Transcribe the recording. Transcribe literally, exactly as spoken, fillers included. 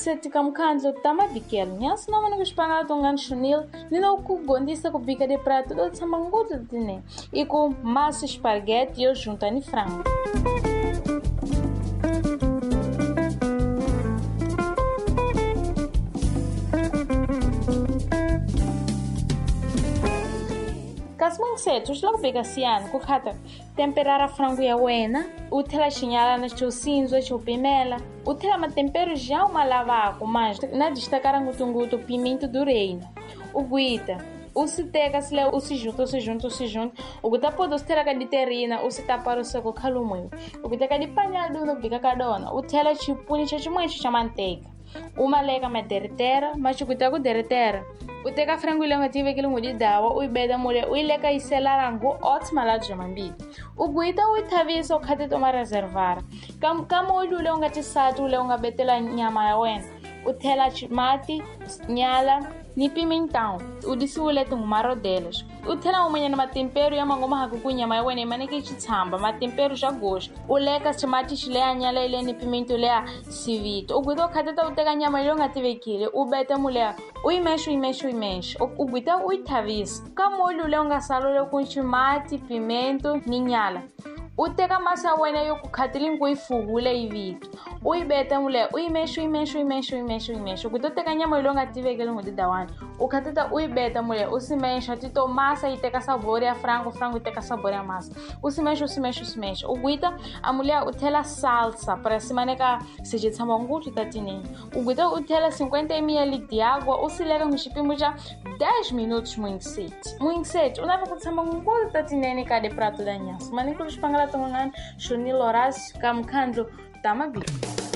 sete kamkhandlo tama bikel nyas na manu kuspanga tongan shunil nino ku gondisa ku bica de prato do samangudo tine e com massa esparguete eu junta ni frango. Casmang setos logo pega ciano com cata temperar a frango e a uena, utila chinhala na teu cinzo, teu pimela, utila ma tempero já uma lava com mais na destacar ngutunguto pimento do reino, o guita, o se tega se le o se junta, o se junta, o se junta, o guita pode ter a de terrina, o se tapar o seco calumo, o guita que de panhado no bica cadona, o tela chipuni chachumante manteiga. Uma lega me derretera, mas o guita go derretera. O tega frango ilanga tive aquele mudi dawa, o ibeda mulher, o ilega e selarango, ótima lá de jamambi. O guita o itavi so kate toma reservar. Cam cam o lule unga tisatu ule unga betela nyama ya wen. O tela chimati, nyala, ni pimentão. O disse o leto maro delas. O tela uma numa tempero e a mangoma hakukunya mai wen mane que chamba, mas tempero já gosto. O leca chimati chilea nyala ile ni pimento lea civito. O guita kate ta o tega nyama ilanga tive aquele. O beta mulher, o imexo imexo imexo. O guita o itavis. Cam o lule unga salole com chimati, pimento, ninyala. O tega massa wena yo kukhatilin ko ifugule ivito o ibeta mulher o imexo imexo imexo imexo imexo kuto tega nyama ilonga tivekele ngodi dawani o khatita o ibeta mulher o se mexe tito massa e tega sabor a frango frango e tega sabor a massa o se mexe o se mexe o se mexe o guita a mulher o tela salsa para se maneca se je tsama ngutu tatini o guita o tela cinquenta mililitros de água o se lega no chipimo já dez minutos muito sete muito sete o nava kutsama ngutu tatini ka de prato da nyas maneca os pangala tongan shunil horas kamkhandlo tama bico.